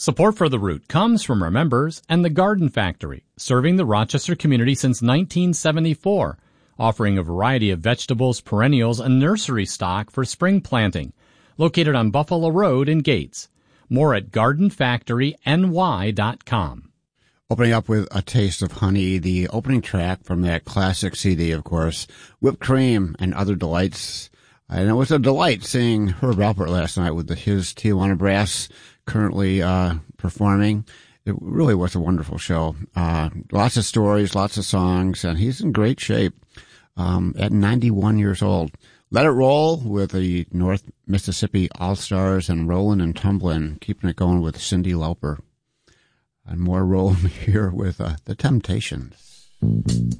Support for The Root comes from our members and the Garden Factory, serving the Rochester community since 1974, offering a variety of vegetables, perennials, and nursery stock for spring planting. Located on Buffalo Road in Gates. More at gardenfactoryny.com. Opening up with A Taste of Honey, the opening track from that classic CD, of course, Whipped Cream and Other Delights. And it was a delight seeing Herb Alpert last night with his Tijuana Brass currently performing. It really was a wonderful show. Lots of stories, lots of songs, and he's in great shape at 91 years old. Let It Roll with the North Mississippi All-Stars and Rollin' and Tumblin', keeping it going with Cyndi Lauper. And more Rollin' here with The Temptations.